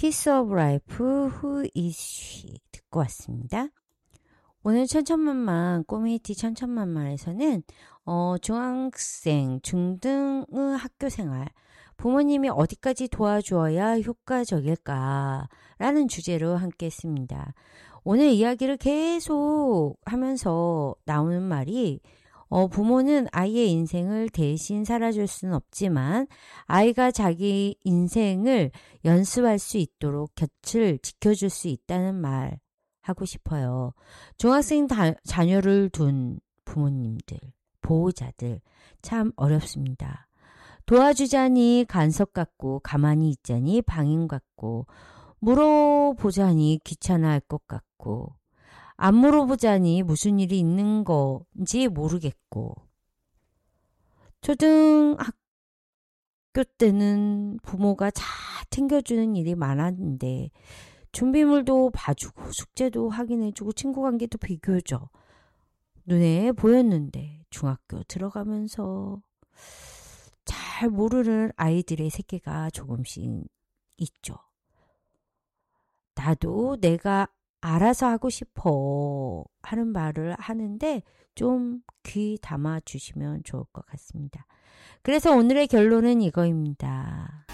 Kiss of Life, Who is She 듣고 왔습니다. 오늘 천천만만 꼬미티 천천만만에서는 중학생, 중등의 학교생활, 부모님이 어디까지 도와주어야 효과적일까라는 주제로 함께 했습니다. 오늘 이야기를 계속 하면서 나오는 말이 부모는 아이의 인생을 대신 살아줄 수는 없지만 아이가 자기 인생을 연습할 수 있도록 곁을 지켜줄 수 있다는 말 하고 싶어요. 중학생 자녀를 둔 부모님들, 보호자들 참 어렵습니다. 도와주자니 간섭 같고 가만히 있자니 방임 같고 물어보자니 귀찮아할 것 같고 안 물어보자니 무슨 일이 있는 건지 모르겠고 초등학교 때는 부모가 잘 챙겨주는 일이 많았는데 준비물도 봐주고 숙제도 확인해주고 친구 관계도 비교적 눈에 보였는데 중학교 들어가면서 잘 모르는 아이들의 세계가 조금씩 있죠. 나도 내가 알아서 하고 싶어 하는 말을 하는데 좀 귀 담아 주시면 좋을 것 같습니다. 그래서 오늘의 결론은 이거입니다.